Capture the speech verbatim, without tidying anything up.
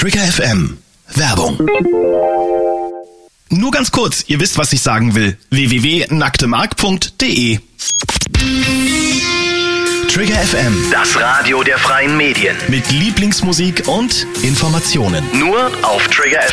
Trigger F M. Werbung. Nur ganz kurz, ihr wisst, was ich sagen will. w w w punkt nacktemark punkt de Trigger F M. Das Radio der freien Medien. Mit Lieblingsmusik und Informationen. Nur auf Trigger F